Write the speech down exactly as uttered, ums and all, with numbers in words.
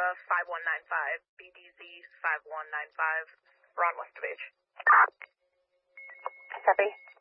Cobra five one nine five, B D Z five one nine five, we're on West of H. Copy.